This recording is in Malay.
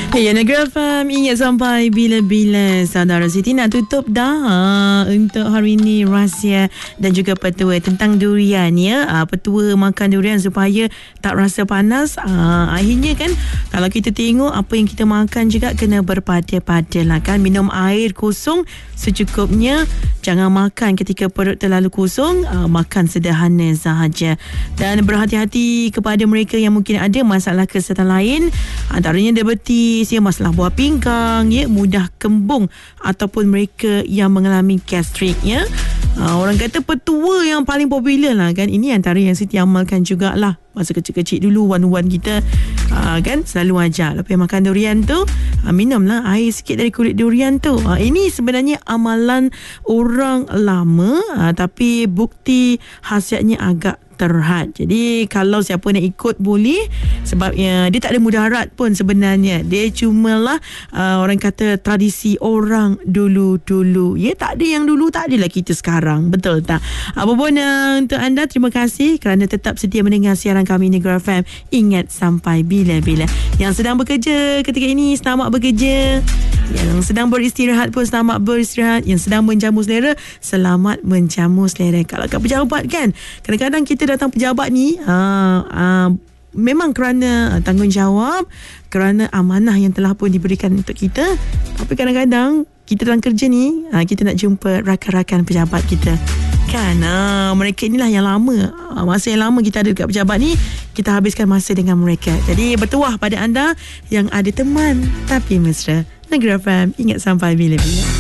Ya, Negara FM ingat sampai bila-bila. Saudara Siti nak tutup dah untuk hari ini rahsia dan juga petua tentang durian ya. Petua makan durian supaya tak rasa panas. Akhirnya kan kalau kita tengok apa yang kita makan juga kena berpada-pada lah kan. Minum air kosong secukupnya. Jangan makan ketika perut terlalu kosong. Makan sederhana sahaja. Dan berhati-hati kepada mereka yang mungkin ada masalah kesihatan lain. Antaranya diabetes, ya, masalah buah pinggang, ya, mudah kembung ataupun mereka yang mengalami gastrik ya. Orang kata petua yang paling popular lah kan. Ini antara yang Siti amalkan jugalah masa kecil-kecil dulu. Wan-wan kita kan selalu ajar lepas makan durian tu minumlah air sikit dari kulit durian tu. Ini sebenarnya amalan orang lama, tapi bukti khasiatnya agak terhad. Jadi kalau siapa nak ikut boleh, sebabnya dia tak ada mudarat pun sebenarnya. Dia cumalah orang kata tradisi orang dulu-dulu. Ya, tak ada yang dulu, tak adalah kita sekarang. Betul tak? Apa pun untuk anda, terima kasih kerana tetap setia mendengar siaran kami Negara FM. Ingat sampai bila-bila. Yang sedang bekerja ketika ini, selamat bekerja. Yang sedang beristirahat pun selamat beristirahat. Yang sedang menjamu selera, selamat menjamu selera. Kalau kat pejabat kan, kadang-kadang kita datang pejabat ni memang kerana tanggungjawab, kerana amanah yang telah pun diberikan untuk kita. Tapi kadang-kadang kita dalam kerja ni, kita nak jumpa rakan-rakan pejabat kita kan. Mereka inilah yang lama, masa yang lama kita ada dekat pejabat ni, kita habiskan masa dengan mereka. Jadi bertuah pada anda yang ada teman tapi mesra. Negara FM, ingat sampai bila-bila.